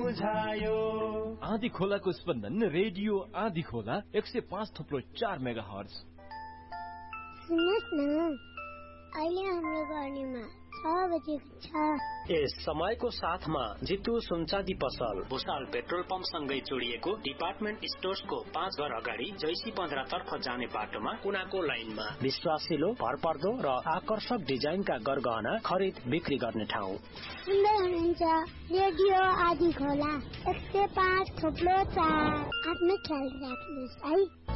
बुझायो। आँधी खोलाको स्पन्दन रेडियो आँधी खोला 105.4 मेगाहर्ज। सुन्नुहोस् न, अहिले हाम्रो गर्नेमा 6 बजेको छ। यस समयको साथमा जितु सुनचाँदी पसल, भुसाल पेट्रोल पम्प सँगै जोडिएको डिपार्टमेन्ट स्टोर्सको 5 घर अगाडि जैसी 15 तर्फ जाने बाटोमा कुनाको लाइनमा विश्वासिलो, भरपर्दो र आकर्षक डिजाइनका गरगहना खरिद बिक्री गर्ने ठाउँ। सुन्दै हुनुहुन्छ रेडियो आँधी खोला 105.4। आफ्नो ख्याल राख्नुहोस् है।